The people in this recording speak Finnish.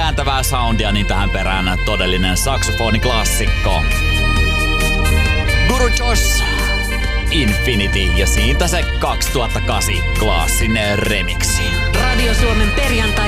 kääntävää soundia, niin tähän perään todellinen saksofoniklassikko. Guru Josh, Infinity ja siitä se 2008 klassinen remiksi. Radio Suomen perjantai